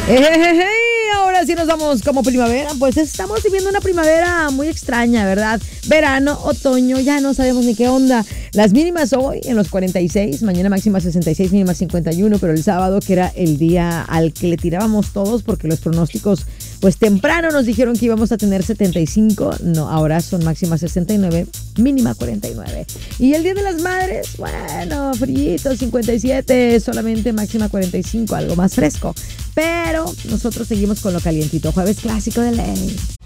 Ejejeje, ahora sí nos vamos como primavera. Pues estamos viviendo una primavera muy extraña, ¿verdad? Verano, otoño, ya no sabemos ni qué onda. Las mínimas hoy en los 46, mañana máxima 66, mínima 51, pero el sábado, que era el día al que le tirábamos todos porque los pronósticos, pues temprano nos dijeron que íbamos a tener 75, no, ahora son máxima 69, mínima 49. Y el Día de las Madres, bueno, frito, 57, solamente máxima 45, algo más fresco. Pero nosotros seguimos con lo calientito. Jueves clásico de ley.